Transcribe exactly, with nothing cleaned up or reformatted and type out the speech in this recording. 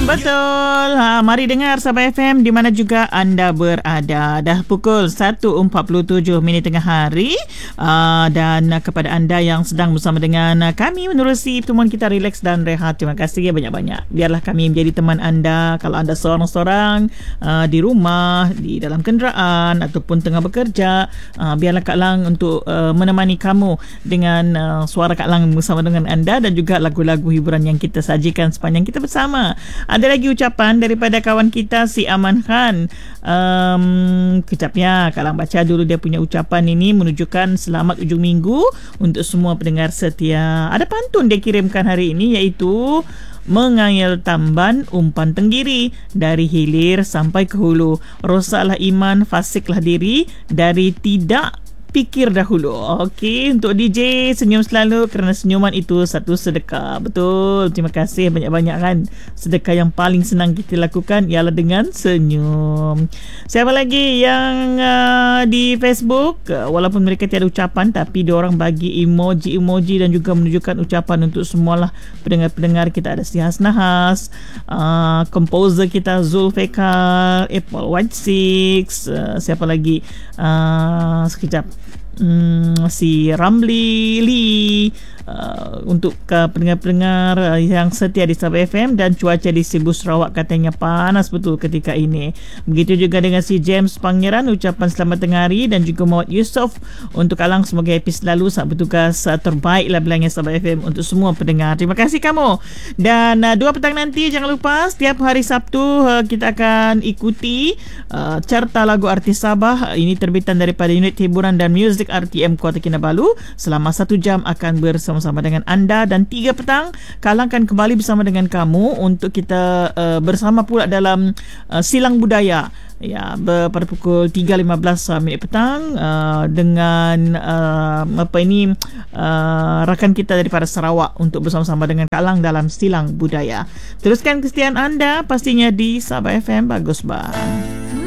Betul. Ha, mari dengar Sabah F M di mana juga anda berada. Dah pukul satu empat puluh tujuh minit tengah hari. Uh, dan uh, kepada anda yang sedang bersama dengan uh, kami menerusi pertemuan kita Relax dan Rehat, terima kasih ya banyak-banyak. Biarlah kami menjadi teman anda kalau anda seorang-seorang uh, di rumah, di dalam kenderaan ataupun tengah bekerja. Uh, biarlah Kak Lang untuk uh, menemani kamu dengan uh, suara Kak Lang bersama dengan anda dan juga lagu-lagu hiburan yang kita sajikan sepanjang kita bersama. Ada lagi ucapan daripada kawan kita si Aman Khan. Um, kejapnya Kak Lang baca dulu dia punya ucapan ini, menunjukkan selamat ujung minggu untuk semua pendengar setia. Ada pantun dia kirimkan hari ini, iaitu mengayal tamban umpan tenggiri, dari hilir sampai ke hulu, rosaklah iman fasiklah diri, dari tidak pikir dahulu. Okey, untuk D J senyum selalu kerana senyuman itu satu sedekah. Betul. Terima kasih banyak-banyak kan. Sedekah yang paling senang kita lakukan ialah dengan senyum. Siapa lagi yang uh, di Facebook, uh, walaupun mereka tiada ucapan tapi diorang bagi emoji-emoji dan juga menunjukkan ucapan untuk semualah pendengar-pendengar kita. Ada si Hasnahas, uh, komposer kita Zulfikar, Apple White Six, uh, siapa lagi? Uh, sekejap. Hmm, si Ramli Lee, uh, untuk uh, pendengar-pendengar uh, yang setia di Sabah F M. Dan cuaca di Sibu Sarawak katanya panas betul ketika ini. Begitu juga dengan si James Pangeran, ucapan selamat tengah hari. Dan juga Muhammad Yusof untuk Alang, semoga happy selalu saat bertugas uh, terbaiklah bilangnya Sabah F M untuk semua pendengar. Terima kasih kamu. Dan uh, dua petang nanti jangan lupa setiap hari Sabtu uh, kita akan ikuti uh, carta lagu artis Sabah. Ini terbitan daripada unit hiburan dan muzik R T M Kota Kinabalu. Selama satu jam akan bersama-sama dengan anda. Dan tiga petang Kalang akan kembali bersama dengan kamu untuk kita uh, bersama pula dalam uh, Silang Budaya. Ya, pada pukul tiga lima belas minit petang uh, dengan uh, apa ini uh, rakan kita daripada Sarawak untuk bersama-sama dengan Kak Lang dalam Silang Budaya. Teruskan kesetiaan anda pastinya di Sabah F M. Bagus bang.